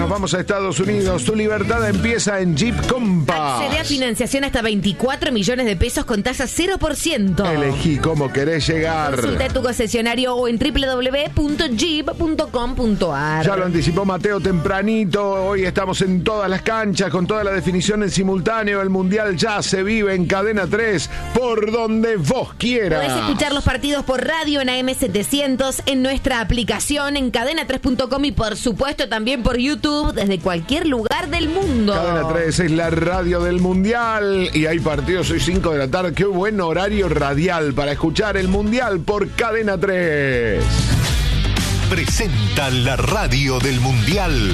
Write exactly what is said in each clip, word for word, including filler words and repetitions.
vamos a Estados Unidos. Tu libertad empieza en Jeep Compass. Accede a financiación hasta veinticuatro millones de pesos con tasa cero por ciento. Elegí cómo querés llegar. Consulta tu concesionario o en doble u doble u doble u punto jeep punto com punto a r. Ya lo anticipó Mateo tempranito. Hoy estamos en todas las canchas con toda la definición en simultáneo. El Mundial ya se vive en Cadena tres por donde vos quieras. Podés escuchar los partidos por radio en A M setecientos, en nuestra aplicación, en cadena tres punto com y por supuesto también por YouTube desde cualquier lugar del mundo. Cadena tres es la radio del Mundial y hay partidos hoy cinco de la tarde. Qué buen horario radial para escuchar el Mundial por Cadena tres. Presenta la radio del Mundial.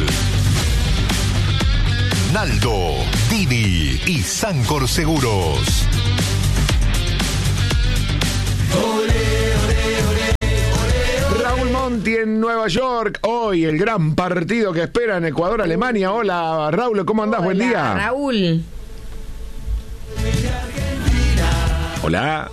Naldo, Dini y Sancor Seguros. Raúl Monti en Nueva York. Hoy el gran partido que espera en Ecuador-Alemania. Hola Raúl, ¿cómo andás? Hola, buen día. Raúl. Hola.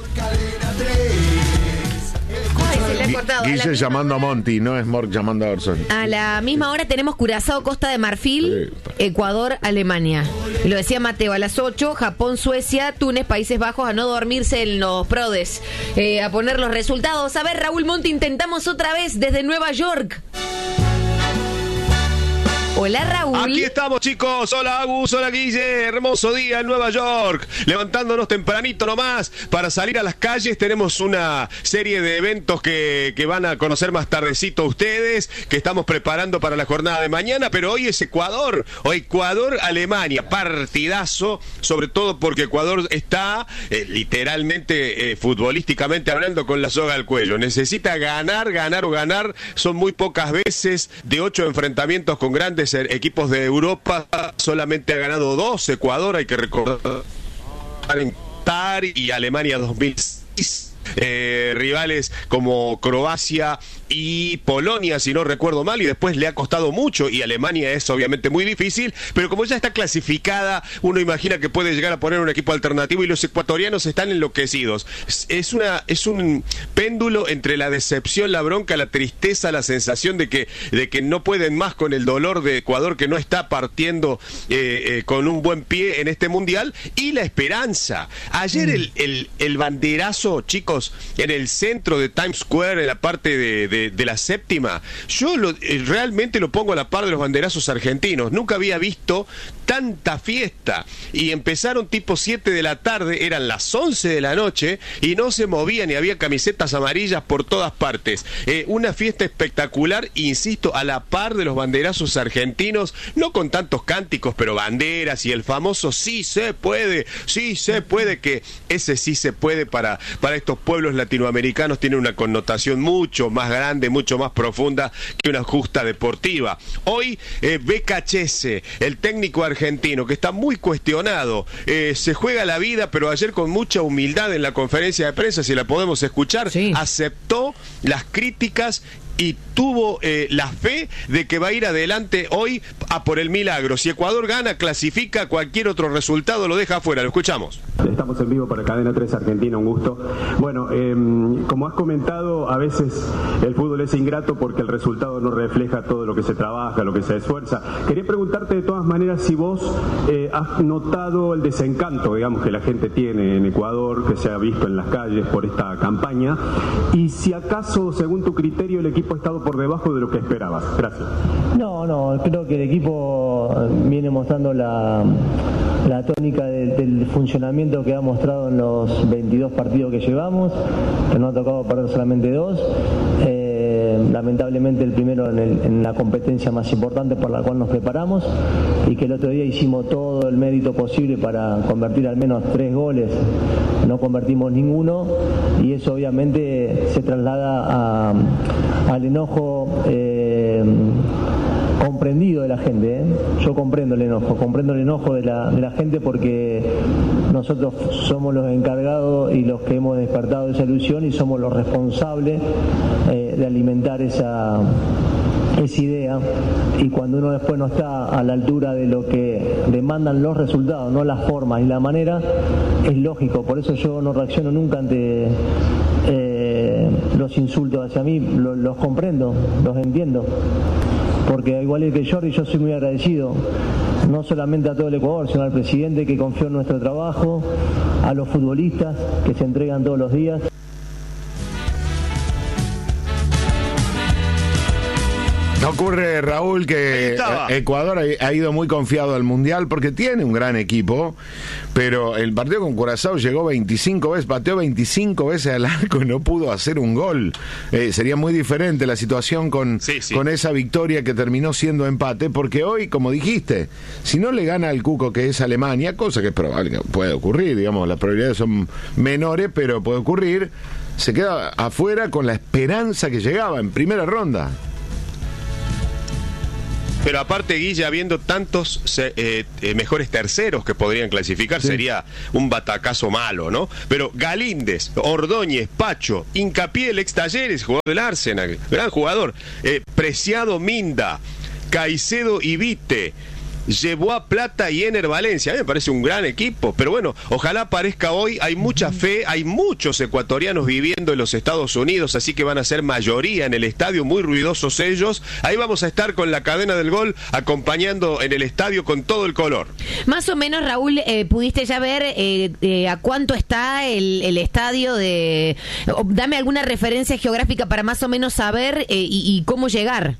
Ay, se le ha cortado. Guille A la llamando a misma hora- Monti, no es Mork llamando a Orson. A la misma hora tenemos Curazao, Costa de Marfil, Ecuador, Alemania. Y lo decía Mateo, a las ocho, Japón, Suecia, Túnez, Países Bajos, a no dormirse en los prodes, eh, a poner los resultados. A ver, Raúl Monti, intentamos otra vez desde Nueva York. Hola, Raúl. Aquí estamos, chicos. Hola, Agus. Hola, Guille. Hermoso día en Nueva York. Levantándonos tempranito nomás para salir a las calles. Tenemos una serie de eventos que, que van a conocer más tardecito ustedes, que estamos preparando para la jornada de mañana. Pero hoy es Ecuador. Hoy Ecuador-Alemania. Partidazo, sobre todo porque Ecuador está eh, literalmente, eh, futbolísticamente hablando, con la soga al cuello. Necesita ganar, ganar o ganar. Son muy pocas veces. De ocho enfrentamientos con grandes equipos de Europa, solamente ha ganado dos. Ecuador, hay que recordar, y Alemania dos mil seis. Eh, rivales como Croacia y Polonia, si no recuerdo mal, y después le ha costado mucho, y Alemania es obviamente muy difícil, pero como ya está clasificada, uno imagina que puede llegar a poner un equipo alternativo, y los ecuatorianos están enloquecidos. Es, es una es un péndulo entre la decepción, la bronca, la tristeza, la sensación de que de que no pueden más con el dolor de Ecuador, que no está partiendo eh, eh, con un buen pie en este mundial, y la esperanza. Ayer el, el, el banderazo, chicos, en el centro de Times Square, en la parte de, de, de la séptima, yo lo, eh, realmente lo pongo a la par de los banderazos argentinos. Nunca había visto tanta fiesta, y empezaron tipo siete de la tarde, eran las once de la noche y no se movían, y había camisetas amarillas por todas partes. Eh, una fiesta espectacular, insisto, a la par de los banderazos argentinos, no con tantos cánticos, pero banderas y el famoso sí se puede, sí se puede, que ese sí se puede para, para estos pueblos latinoamericanos tiene una connotación mucho más grande, mucho más profunda que una justa deportiva. Hoy eh, Becachese, el técnico argentino, que está muy cuestionado, eh, se juega la vida, pero ayer con mucha humildad en la conferencia de prensa, si la podemos escuchar, sí, aceptó las críticas y tuvo eh, la fe de que va a ir adelante hoy a por el milagro. Si Ecuador gana, clasifica, cualquier otro resultado lo deja afuera. Lo escuchamos. Estamos en vivo para Cadena tres Argentina, un gusto. Bueno, eh, como has comentado, a veces el fútbol es ingrato porque el resultado no refleja todo lo que se trabaja, lo que se esfuerza. Quería preguntarte de todas maneras si vos eh, has notado el desencanto, digamos, que la gente tiene en Ecuador, que se ha visto en las calles por esta campaña, y si acaso, según tu criterio, el equipo ha estado por debajo de lo que esperabas. Gracias. No, no, creo que el equipo viene mostrando la, la tónica del, del funcionamiento que ha mostrado en los veintidós partidos que llevamos, que no ha tocado perder solamente dos. Eh, lamentablemente el primero en, el, en la competencia más importante por la cual nos preparamos, y que el otro día hicimos todo el mérito posible para convertir al menos tres goles, no convertimos ninguno, y eso obviamente se traslada a, al enojo eh, comprendido de la gente, ¿eh? Yo comprendo el enojo, comprendo el enojo de la, de la gente, porque nosotros somos los encargados y los que hemos despertado esa ilusión, y somos los responsables eh, de alimentar esa, esa idea, y cuando uno después no está a la altura de lo que demandan los resultados, no las formas y la manera, es lógico. Por eso yo no reacciono nunca ante eh, los insultos hacia mí, los, los comprendo, los entiendo. porque igual que Jordi, yo soy muy agradecido, no solamente a todo el Ecuador, sino al presidente que confió en nuestro trabajo, a los futbolistas que se entregan todos los días. No ocurre, Raúl, que Ecuador ha ido muy confiado al Mundial porque tiene un gran equipo, pero el partido con Curazao llegó veinticinco veces, pateó veinticinco veces al arco y no pudo hacer un gol. Eh, sería muy diferente la situación con, sí, sí. con esa victoria que terminó siendo empate, porque hoy, como dijiste, si no le gana al Cuco, que es Alemania, cosa que es probable que puede ocurrir, digamos, las probabilidades son menores, pero puede ocurrir, se queda afuera con la esperanza que llegaba en primera ronda. Pero aparte, Guille, habiendo tantos eh, eh, mejores terceros que podrían clasificar, sí. sería un batacazo malo, ¿no? Pero Galíndez, Ordóñez, Pacho, Hincapié, el ex Talleres, jugador del Arsenal, gran jugador, eh, Preciado, Minda, Caicedo y Vite, llevó a Plata y Ener Valencia. A mí me parece un gran equipo, pero bueno, ojalá aparezca hoy. Hay mucha fe, hay muchos ecuatorianos viviendo en los Estados Unidos, así que van a ser mayoría en el estadio, muy ruidosos ellos. Ahí vamos a estar con la cadena del gol, acompañando en el estadio con todo el color. Más o menos, Raúl, eh, ¿pudiste ya ver eh, eh, a cuánto está el, el estadio de... Oh, dame alguna referencia geográfica para más o menos saber eh, y, y cómo llegar.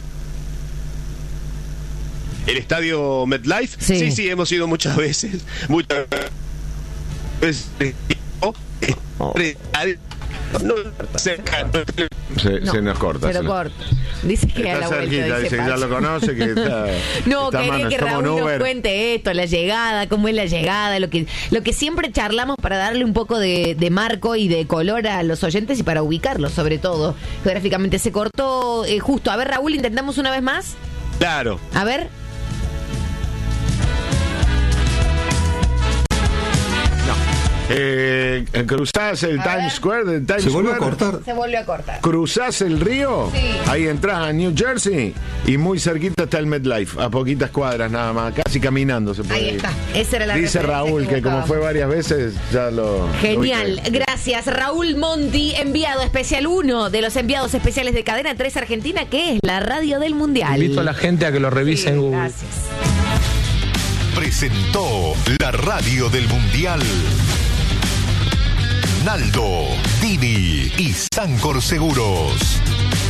¿El estadio MetLife? Sí. sí, sí, hemos ido muchas veces. Muchas veces. Oh. No, cerca, no. Se, no, se nos corta. Se lo se corta. Dice que está a la vuelta, cerquita, dice, dice que ya lo conoce, que está... No, está quería mano, que Raúl nos cuente esto, la llegada, cómo es la llegada, lo que lo que siempre charlamos para darle un poco de, de marco y de color a los oyentes y para ubicarlos, sobre todo. Geográficamente se cortó eh, justo. A ver, Raúl, intentamos una vez más. Claro. A ver. Eh, cruzás el a Times ver. Square del Times Se volvió Square. a cortar. Se volvió a cortar. Cruzás el río. Sí. Ahí entras a New Jersey y muy cerquita está el MetLife, a poquitas cuadras nada más, casi caminando se puede Ahí ir. está. Esa era la Dice Raúl que, que como fue varias veces ya lo. Genial, lo gracias. Raúl Monti, enviado especial uno de los enviados especiales de Cadena tres Argentina, que es la radio del Mundial. Invito a la gente a que lo revise sí, en Google. Gracias. Presentó la radio del Mundial. Naldo, Dini y Sancor Seguros.